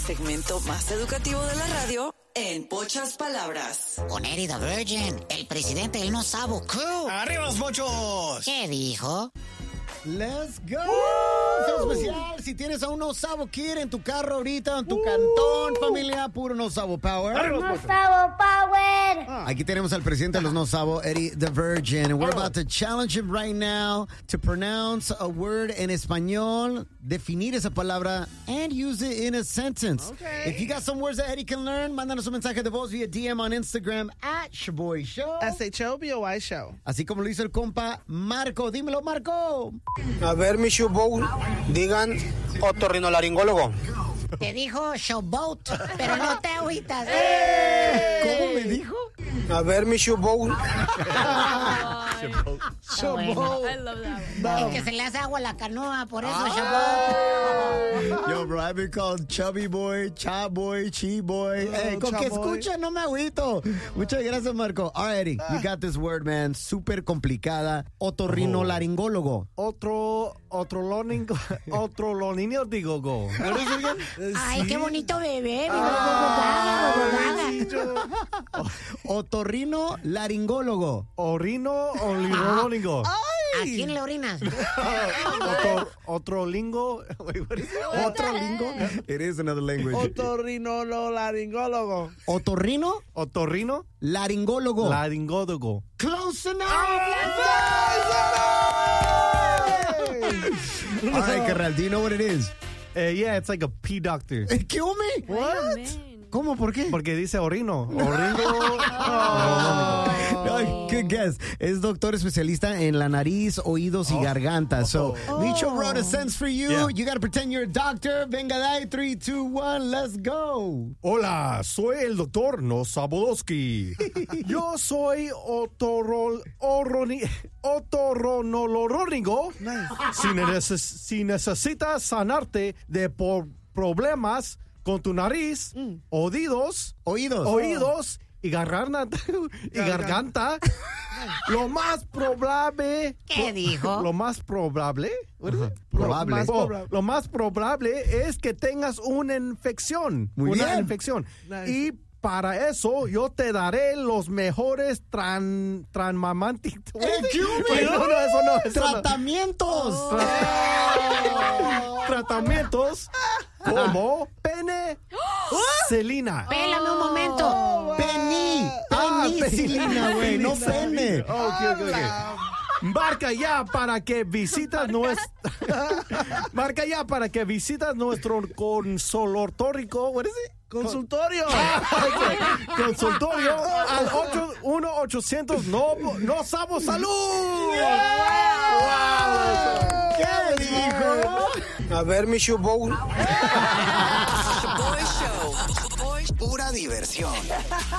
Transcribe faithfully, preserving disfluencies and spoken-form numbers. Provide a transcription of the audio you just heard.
Segmento más educativo de la radio en pocas palabras. Con Eddie the Virgin, el presidente del No Sabo Crew. ¡Arriba los mochos! ¿Qué dijo? ¡Let's go! Saludo especial. Si tienes a un No Sabo Kid en tu carro ahorita, en tu uh. cantón, familia, puro No Sabo Power. ¡No Sabo Power! Ah. Aquí tenemos al presidente de los No Sabo, Eddie the Virgin. And we're about to challenge him right now to pronounce a word en español, definir esa palabra, and use it in a sentence. Okay. If you got some words that Eddie can learn, mándanos un mensaje de voz via D M on Instagram at Shaboy Show. S H O B O Y Show. Así como lo hizo el compa Marco. Dímelo, Marco. A ver, mi Showboat, digan otorrinolaringólogo. Te dijo Showboat, pero no te agüitas. ¿Cómo me dijo? A ver, mi Showboat. Showboat. I love that one. Es que se le hace agua a la canoa, por eso Showboat. Yo, bro, I've been called Chubby Boy, Cha Boy, Chi Boy. Oh, Hey, con Cha que Boy. escucha, no me agüito. Muchas gracias, Marco. All right, Eddie, you got this word, man. Súper complicada. Otorrinolaringólogo. Otro, otro loningo, otro loninio digo go. Ay, qué bonito bebé. Ay, Otorrinolaringólogo. Orino o lirolingo. ¿A quién le orinas? Otro, otro lingo. Otro lingo. It is another language. Otorrinolaringólogo. Otorrino, Otorrino, laringólogo. laringólogo. Close enough. All right, carnal, do you know what it is? Uh, yeah, it's like a pee doctor. Kill me. What? ¿Cómo? ¿Por qué? Porque dice orino. Oringo. No, good guess. Es doctor especialista en la nariz, oídos y garganta. So, Micho wrote a sentence for you. Yeah. You got to pretend you're a doctor. Venga, dai. Three, two, one, let's go. Hola, soy el doctor No Sabodowski. Yo soy otorol, oroni, otorronolorónigo. Si, neces- si necesitas sanarte de por problemas con tu nariz, oídos, Oídos. oídos y garganta, y garganta, lo más probable. ¿Qué dijo? Lo más probable. what is it? Probable. Lo más, proba- lo más probable es que tengas una infección. Muy una bien. infección. Y para eso yo te daré los mejores tran tranmamanti- ¡Eh, qué hubo! No, no, eso no, eso no. Tratamientos. Tratamientos como pene, celina. Pélame un momento. Pení. Ah, Penicilina, güey. No pene. Ok, ok, ok. Marca ya para que visitas nuestro. Marca ya para que visitas nuestro consultorio. What is it? Consultorio. Consultorio al uno ochocientos no no Sabo Salud. ¿Qué dijo? A ver, mi Showboat. Boy Show. Boy Pura diversión.